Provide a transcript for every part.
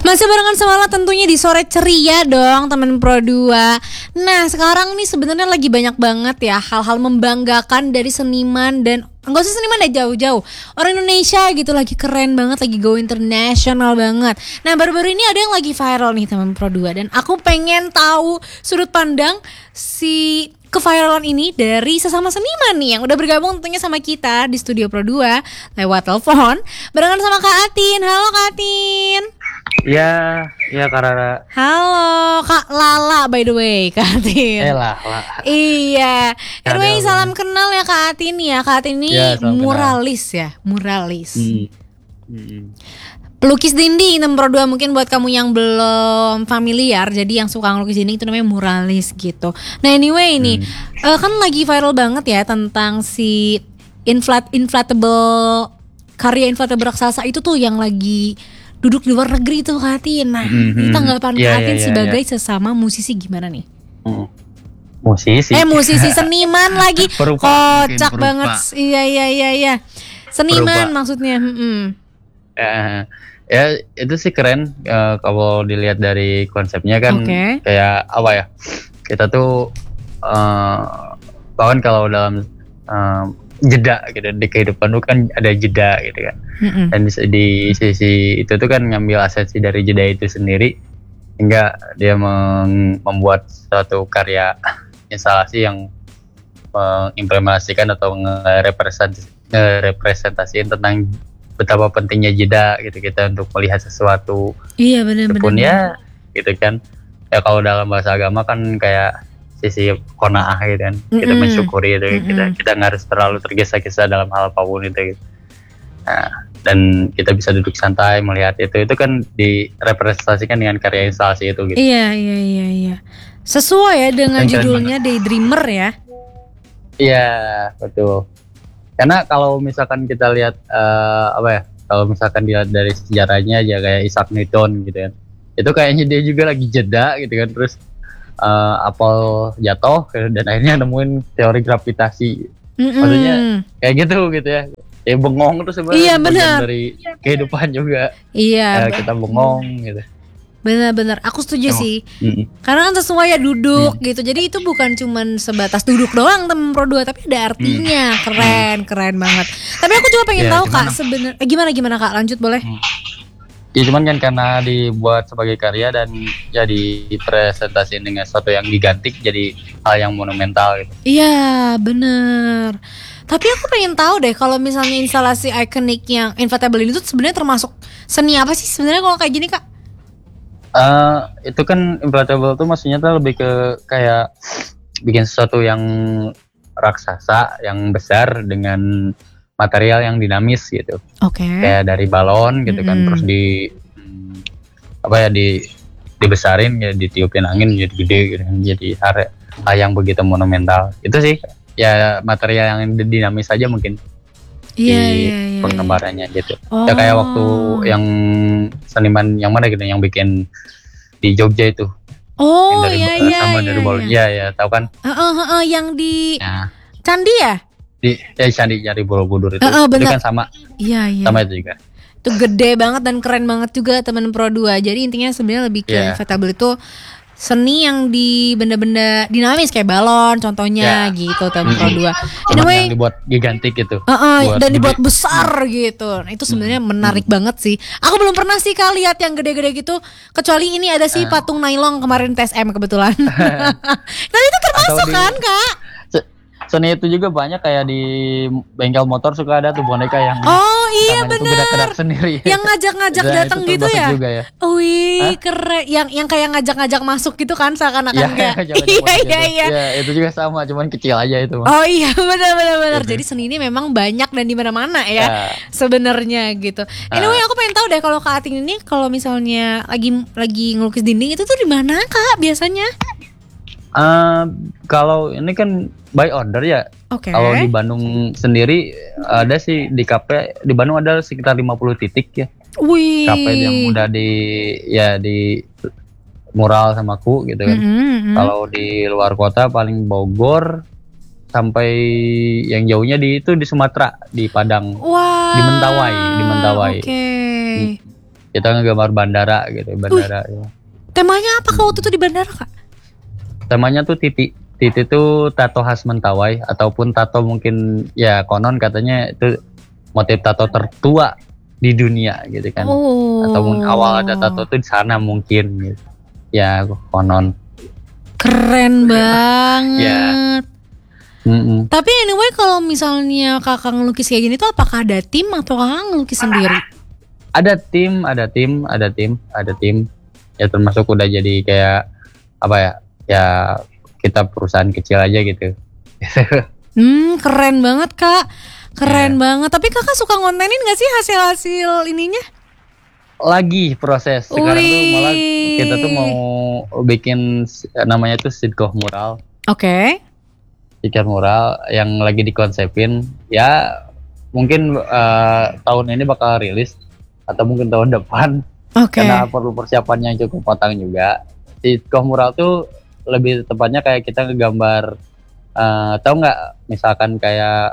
Masih barengan sama Lala tentunya di sore ceria dong teman Pro 2. Nah sekarang nih sebenarnya lagi banyak banget ya hal-hal membanggakan dari seniman dan nggak usah seniman deh, jauh-jauh orang Indonesia gitu, lagi keren banget, lagi go international banget. Nah baru-baru ini ada yang lagi viral nih teman Pro 2, dan aku pengen tahu sudut pandang si keviralan ini dari sesama seniman nih yang udah bergabung tentunya sama kita di studio Pro 2 lewat telepon barengan sama Kak Atin. Halo Kak Atin. Ya Kak Rara. Halo Kak Lala by the way, Kak Atin. Lala. Iya. Anyway, Ada, salam kenal ya Kak Atin ya. Kak Atin ini Ya, salam muralis ya, muralis. Hmm. Pelukis dinding Pro 2 mungkin buat kamu yang belum familiar. Jadi yang suka ngelukis dinding itu namanya muralis gitu. Nah anyway ini kan lagi viral banget ya tentang si inflatable, karya inflatable raksasa itu tuh yang lagi duduk di luar negeri tuh Kak Atin. Nah ini tanggapan Kak Atin sebagai sesama musisi gimana nih? Musisi seniman lagi. Kocak banget. Iya. Seniman maksudnya. Ya itu sih keren kalau dilihat dari konsepnya kan. Kayak apa ya, kita tuh bahkan kalau dalam jeda gitu di kehidupan tuh kan ada jeda gitu kan. Dan di sisi itu tuh kan ngambil esensi dari jeda itu sendiri hingga dia membuat suatu karya instalasi yang mengimplementasikan atau ngerepresentasikan tentang betapa pentingnya jeda gitu kita untuk melihat sesuatu. Iya benar-benar. Pun ya gitu kan. Ya kalau dalam bahasa agama kan kayak sisi qanaah gitu kan. Kita mensyukuri itu. Kita nggak harus terlalu tergesa-gesa dalam hal apapun itu gitu. Nah, dan kita bisa duduk santai melihat itu kan direpresentasikan dengan karya instalasi itu gitu. Iya. Sesuai ya dengan judulnya Daydreamer ya. Iya, betul. Karena kalau misalkan kita lihat kalau misalkan dilihat dari sejarahnya aja kayak Isaac Newton gitu kan, itu kayaknya dia juga lagi jeda gitu kan, terus apel jatuh dan akhirnya nemuin teori gravitasi. Maksudnya kayak gitu ya, kayak bengong tuh sebenarnya bagian dari kehidupan juga. Iya. Kita bengong gitu. Benar-benar, aku setuju sih. Karena kan sesuai ya duduk gitu. Jadi itu bukan cuman sebatas duduk doang temen Pro 2, tapi ada artinya. Keren banget. Tapi aku cuma pengen tahu Kak sebenarnya gimana Kak, lanjut boleh? Ya cuman kan karena dibuat sebagai karya dan ya dipresentasikan dengan sesuatu yang gigantik, jadi hal yang monumental gitu. Iya bener. Tapi aku pengen tahu deh, kalau misalnya instalasi ikonik yang inflatable ini tuh sebenarnya termasuk seni apa sih sebenarnya kalau kayak gini Kak? Itu kan inflatable tuh maksudnya tuh lebih ke kayak bikin sesuatu yang raksasa, yang besar dengan material yang dinamis gitu. Kayak dari balon gitu kan, terus dibesarin ya, ditiupin angin jadi gede gitu kan, jadi hal yang begitu monumental. Itu sih ya material yang dinamis aja mungkin. Iya. Penggambarannya gitu. Ya kayak waktu yang seniman yang mana gitu yang bikin di Jogja itu. Dari balon. Iya, tahu kan? Yang di Candi ya? Di Candi Borobudur itu. Itu kan sama. Iya. Sama itu juga. Itu gede banget dan keren banget juga teman Pro 2. Jadi intinya sebenarnya lebih ke inflatable itu seni yang di benda-benda dinamis kayak balon contohnya gitu teman Pro 2. Anyway, yang dibuat gigantik gitu. Dan dibuat besar gitu. Nah, itu sebenarnya menarik banget sih. Aku belum pernah sih Kak lihat yang gede-gede gitu, kecuali ini ada sih patung Nailong kemarin TSM kebetulan. Tapi itu termasuk kan Kak? Seni itu juga banyak, kayak di bengkel motor suka ada tuh boneka yang benar. Gerak-gerak sendiri. Yang ngajak-ngajak datang gitu ya. Wih, keren. Yang kayak ngajak-ngajak masuk gitu kan seakan-akan kayak. Iya. Ya, itu juga sama, cuman kecil aja itu. Oh iya, benar. Jadi seni ini memang banyak dan di mana-mana ya. Sebenarnya gitu. Anyway, aku pengen tahu deh kalau Kak Atin ini kalau misalnya lagi ngelukis dinding itu tuh di mana Kak biasanya? Kalau ini kan by order ya. Kalau di Bandung sendiri ada sih di kafe di Bandung ada sekitar 50 titik ya. Wih. Kafe yang udah di mural sama aku gitu kan. Kalau di luar kota paling Bogor sampai yang jauhnya di Sumatera, di Padang. Wow. Di Mentawai. Kita ngegambar bandara gitu, bandara. Ya. Temanya apa Kak waktu itu di bandara Kak? Temanya tuh Titi. Titi tuh tato khas Mentawai ataupun tato mungkin ya konon katanya itu motif tato tertua di dunia gitu kan. Ataupun awal ada tato tuh di sana mungkin gitu. Ya konon. Keren banget. Tapi anyway kalau misalnya kakak ngelukis kayak gini tuh apakah ada tim atau kakak ngelukis sendiri? Ada tim. Ya termasuk udah jadi kayak apa ya? Ya kita perusahaan kecil aja gitu. Keren banget Kak. Keren banget. Tapi kakak suka ngontenin gak sih hasil-hasil ininya? Lagi proses. Sekarang tuh malah kita tuh mau bikin namanya tuh Sidkoh Mural. Oke. Stiker mural yang lagi dikonsepin. Ya mungkin tahun ini bakal rilis atau mungkin tahun depan. Karena perlu persiapan yang cukup matang juga. Sidkoh Mural tuh lebih tepatnya kayak kita ngegambar tahu nggak misalkan kayak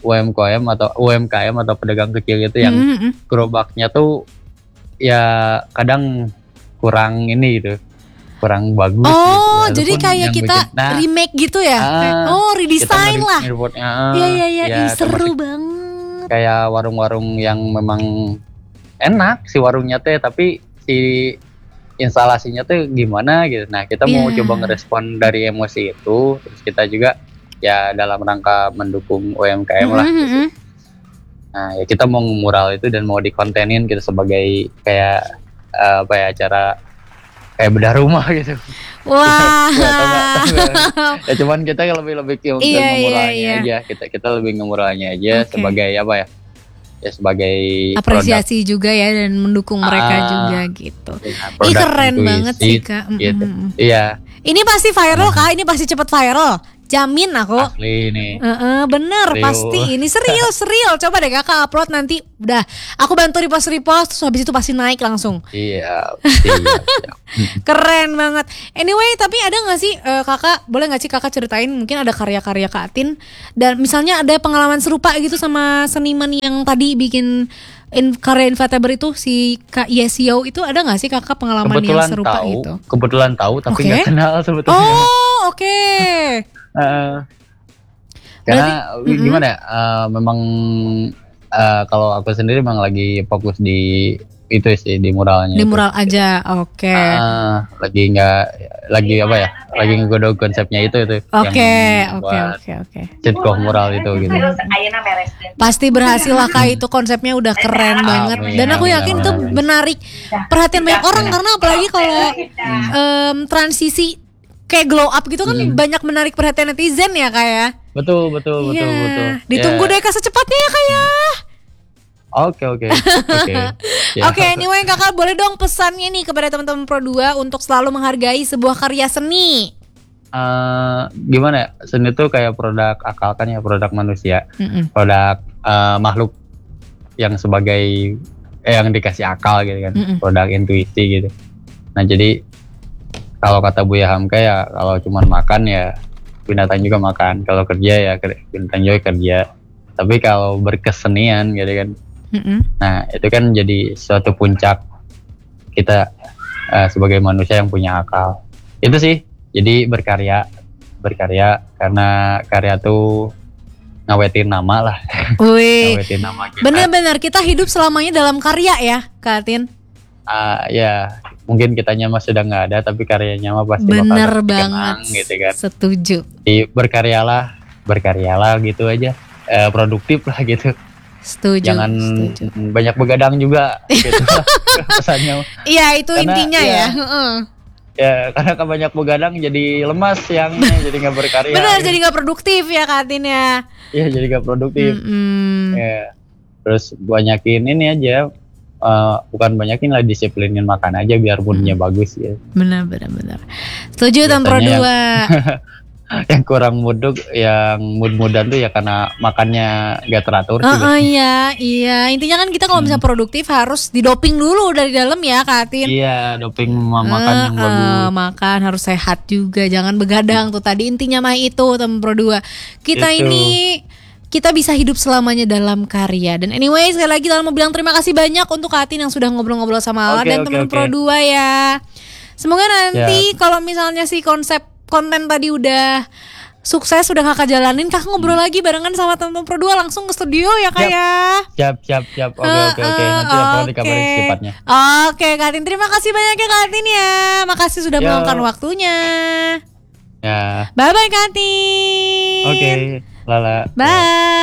UMKM atau pedagang kecil gitu yang gerobaknya tuh ya kadang kurang ini gitu, kurang bagus gitu. Jadi kayak kita remake gitu ya? Redesign lah. Iya, seru banget. Kayak warung-warung yang memang enak si warungnya teh, tapi si instalasinya tuh gimana gitu. Nah kita mau coba ngerespon dari emosi itu, terus kita juga ya dalam rangka mendukung UMKM lah gitu. Nah ya kita mau mural itu dan mau dikontenin gitu sebagai kayak apa ya, acara kayak bedah rumah gitu. Wah. Ya cuman kita lebih ke ngemuralnya aja. Kita lebih ngemuralnya aja sebagai apa ya? Ya sebagai apresiasi juga ya dan mendukung mereka juga gitu. Ih keren banget sih Kak. Gitu. Iya. Ini pasti viral Kak, ini pasti cepet viral. Jamin aku. Asli ini. Bener serius. Pasti ini serius. Coba deh kakak upload nanti. Udah aku bantu repost terus habis itu pasti naik langsung. Iya. Keren banget. Anyway tapi ada gak sih kakak, boleh gak sih kakak ceritain mungkin ada karya-karya Kak Atin dan misalnya ada pengalaman serupa gitu sama seniman yang tadi bikin karya Invateber itu si Kak Yesio itu, ada gak sih kakak pengalaman yang serupa gitu? Kebetulan tahu tapi gak kenal sebetulnya. Oke. Karena gimana ya, memang kalau aku sendiri memang lagi fokus di itu sih, di muralnya. Di mural aja, oke. Lagi apa ya? Lagi ngegodok konsepnya itu. Oke. Sidkoh mural itu gitu. Pasti berhasil lah Kak, itu konsepnya udah keren banget. Dan aku yakin itu menarik perhatian banyak orang karena apalagi kalau transisi kayak glow up gitu kan banyak menarik perhatian netizen ya Kak ya. Betul. Ditunggu deh Kak secepatnya ya Kak ya. Oke. Oke, anyway kakak boleh dong pesannya nih kepada teman-teman Pro2 untuk selalu menghargai sebuah karya seni. Gimana ya, seni itu kayak produk akal kan ya, produk manusia, produk makhluk yang sebagai yang dikasih akal gitu kan, produk intuisi gitu. Nah jadi kalau kata Buya Hamka ya, kalau cuma makan ya binatang juga makan, kalau kerja ya binatang juga kerja. Tapi kalau berkesenian gitu kan, nah itu kan jadi suatu puncak kita sebagai manusia yang punya akal. Itu sih, jadi berkarya karena karya tuh ngawetin nama lah. Ngawetin nama kita. Benar-benar kita hidup selamanya dalam karya ya Kak Atin. Ya mungkin kitanya mah sudah nggak ada tapi karyanya mah pasti bener bakal banget gitu kan. Setuju. Jadi berkaryalah gitu aja, produktif lah gitu. Setuju. Jangan banyak begadang juga gitu pesannya. Iya itu karena, intinya ya. Ya karena kan banyak begadang jadi lemas siangnya jadi nggak berkarya. Benar gitu. Jadi nggak produktif ya Kak Atin ya. Iya jadi nggak produktif. Ya. Terus banyakin ini aja. Bukan banyakin lah, disiplinin makan aja biar moodnya bagus ya. Benar. Setuju teman Pro2. Yang kurang mood yang mood-moodan tuh ya karena makannya gak teratur. Iya. Intinya kan kita kalau bisa produktif harus didoping dulu dari dalam ya Kak Atin. Iya, doping makan yang bagus. Makan harus sehat juga, jangan begadang tuh tadi intinya mah itu teman Pro2. Kita kita bisa hidup selamanya dalam karya. Dan anyway, sekali lagi Lala mau bilang terima kasih banyak untuk Kak Atin yang sudah ngobrol-ngobrol sama Lala dan teman Pro 2 ya. Semoga nanti kalau misalnya si konsep konten tadi udah sukses, sudah Kakak jalanin, Kakak ngobrol lagi barengan sama teman-teman Pro 2 langsung ke studio ya Kak ya. Siap. Oke. Nanti aku dikabarin secepatnya. Oke, Kak Atin, terima kasih banyak ya Kak Atin ya. Makasih sudah meluangkan waktunya. Ya. Bye-bye Kak Atin. Oke, Lala. Bye.